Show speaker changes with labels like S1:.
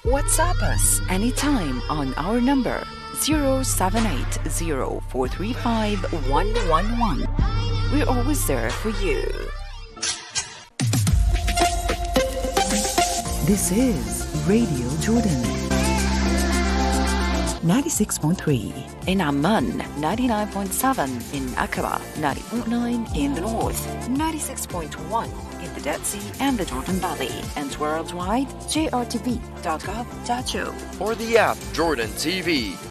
S1: WhatsApp us anytime on our number 07804351111. We're always there for you. This is Radio Jordan 96.3 in Amman, 99.7 in Aqaba, 90.9 in the north, 96.1 in the Dead Sea and the Jordan Valley, and worldwide, jrtv.gov.au.
S2: Or the app Jordan TV.